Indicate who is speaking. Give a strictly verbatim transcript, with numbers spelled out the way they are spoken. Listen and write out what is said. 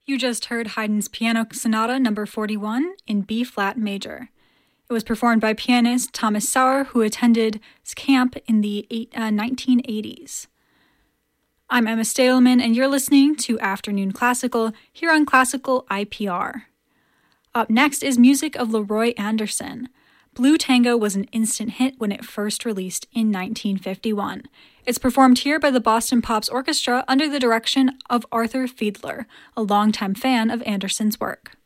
Speaker 1: You just heard Haydn's Piano Sonata number forty-one in B-flat major. It was performed by pianist Thomas Sauer, who attended camp in the eight, uh, nineteen eighties. I'm Emma Stadelman, and you're listening to Afternoon Classical here on Classical I P R. Up next is music of Leroy Anderson. Blue Tango was an instant hit when it first released in nineteen fifty-one. It's performed here by the Boston Pops Orchestra under the direction of Arthur Fiedler, a longtime fan of Anderson's work.